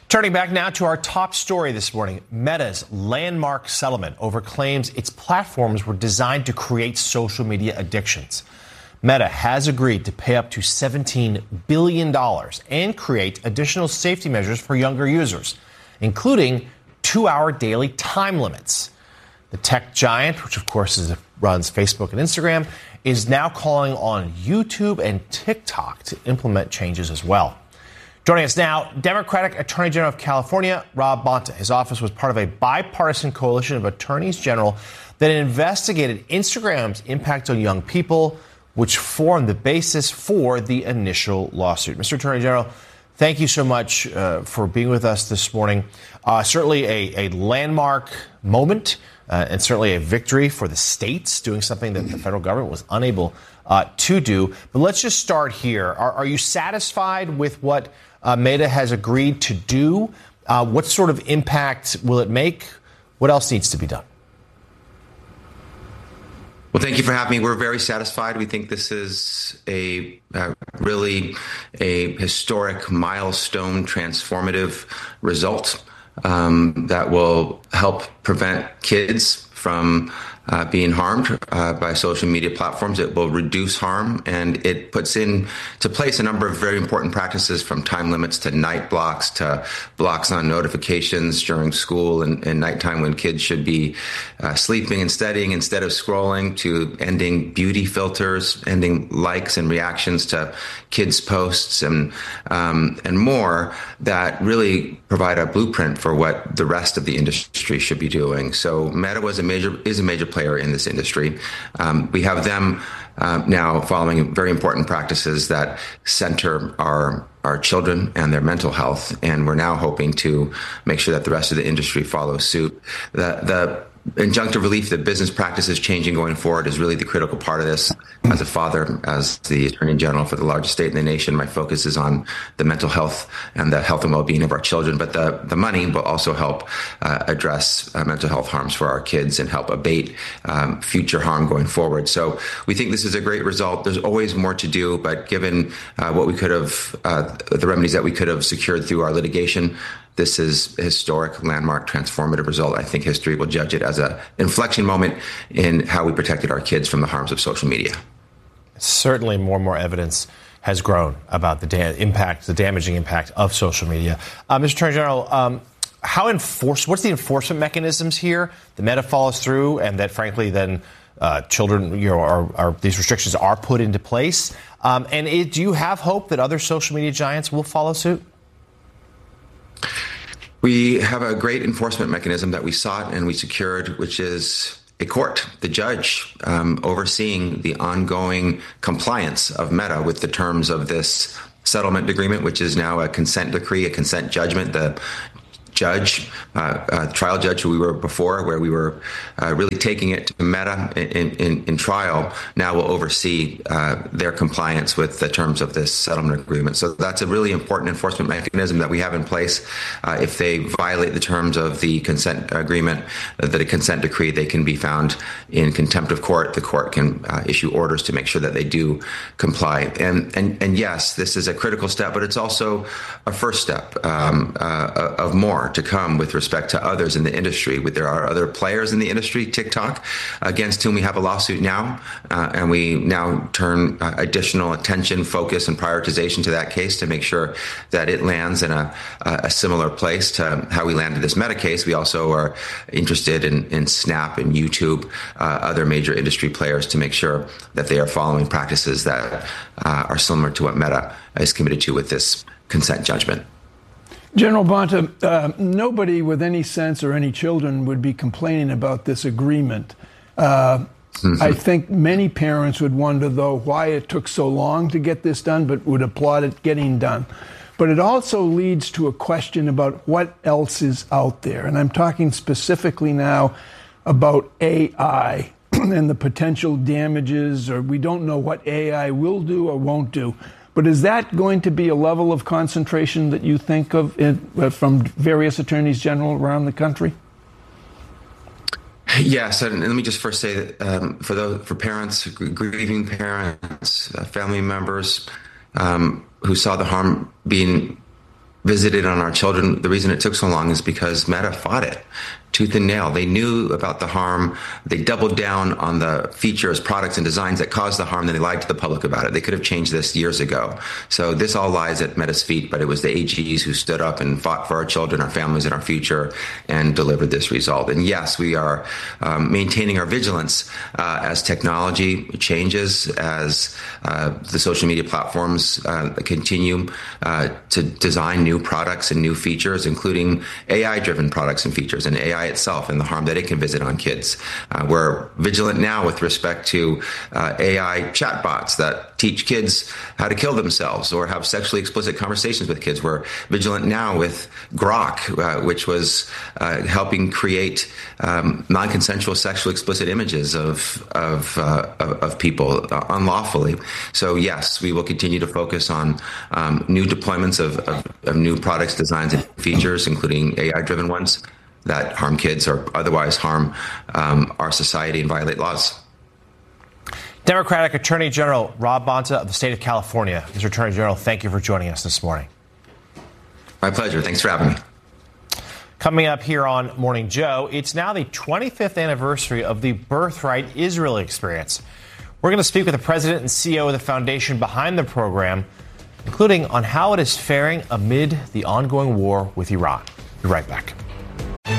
Turning back now to our top story this morning, Meta's landmark settlement over claims its platforms were designed to create social media addictions. Meta has agreed to pay up to $17 billion and create additional safety measures for younger users, including 2-hour daily time limits. The tech giant, which of course runs Facebook and Instagram, is now calling on YouTube and TikTok to implement changes as well. Joining us now, Democratic Attorney General of California, Rob Bonta. His office was part of a bipartisan coalition of attorneys general that investigated Instagram's impact on young people, which formed the basis for the initial lawsuit. Mr. Attorney General, thank you so much for being with us this morning. Certainly a landmark moment and certainly a victory for the states, doing something that the federal government was unable to do. But let's just start here. Are you satisfied with what Meta has agreed to do? What sort of impact will it make? What else needs to be done? Well, thank you for having me. We're very satisfied. We think this is really a historic milestone, transformative result that will help prevent kids from being harmed by social media platforms. It will reduce harm, and it puts into place a number of very important practices, from time limits to night blocks to blocks on notifications during school and nighttime when kids should be sleeping and studying instead of scrolling, to ending beauty filters, ending likes and reactions to kids' posts, and more, that really provide a blueprint for what the rest of the industry should be doing. So Meta is a major player in this industry. We have them now following very important practices that center our children and their mental health, and we're now hoping to make sure that the rest of the industry follows suit. The injunctive relief, the business practices changing going forward, is really the critical part of this. As a father, as the Attorney General for the largest state in the nation, my focus is on the mental health and the health and well-being of our children. But the money will also help address mental health harms for our kids and help abate future harm going forward. So we think this is a great result. There's always more to do, but given what we could have, the remedies that we could have secured through our litigation, this is a historic, landmark, transformative result. I think history will judge it as an inflection moment in how we protected our kids from the harms of social media. Certainly more and more evidence has grown about the damaging impact of social media. Mr. Attorney General, what's the enforcement mechanisms here? The Meta follows through, and that, frankly, then children, these restrictions are put into place. Do you have hope that other social media giants will follow suit? We have a great enforcement mechanism that we sought and we secured, which is a court, the judge, overseeing the ongoing compliance of Meta with the terms of this settlement agreement, which is now a consent decree, a consent judgment. The judge, trial judge who we were before, where we were really taking it to Meta in trial, now will oversee their compliance with the terms of this settlement agreement. So that's a really important enforcement mechanism that we have in place. If they violate the terms of the consent agreement, the consent decree, they can be found in contempt of court. The court can issue orders to make sure that they do comply. And yes, this is a critical step, but it's also a first step of more to come with respect to others in the industry. There are other players in the industry, TikTok, against whom we have a lawsuit now, and we now turn additional attention, focus, and prioritization to that case to make sure that it lands in a similar place to how we landed this Meta case. We also are interested in Snap and YouTube, other major industry players, to make sure that they are following practices that are similar to what Meta is committed to with this consent judgment. General Bonta, nobody with any sense or any children would be complaining about this agreement. I think many parents would wonder, though, why it took so long to get this done, but would applaud it getting done. But it also leads to a question about what else is out there. And I'm talking specifically now about AI and the potential damages, or we don't know what AI will do or won't do. But is that going to be a level of concentration that you think of from various attorneys general around the country? Yes, and let me just first say that for parents, grieving parents, family members who saw the harm being visited on our children, the reason it took so long is because Meta fought it tooth and nail. They knew about the harm. They doubled down on the features, products, and designs that caused the harm. Then they lied to the public about it. They could have changed this years ago. So this all lies at Meta's feet, but it was the AGs who stood up and fought for our children, our families, and our future, and delivered this result. And yes, we are maintaining our vigilance as technology changes, as the social media platforms continue to design new products and new features, including AI-driven products and features, and AI itself and the harm that it can visit on kids. We're vigilant now with respect to AI chatbots that teach kids how to kill themselves or have sexually explicit conversations with kids. We're vigilant now with Grok, which was helping create non-consensual sexually explicit images of people unlawfully. So yes, we will continue to focus on new deployments of new products, designs, and features, including AI-driven ones that harm kids or otherwise harm our society and violate laws. Democratic Attorney General Rob Bonta of the state of California. Mr. Attorney General, thank you for joining us this morning. My pleasure. Thanks for having me. Coming up here on Morning Joe, it's now the 25th anniversary of the Birthright Israel experience. We're going to speak with the president and CEO of the foundation behind the program, including on how it is faring amid the ongoing war with Iran. Be right back.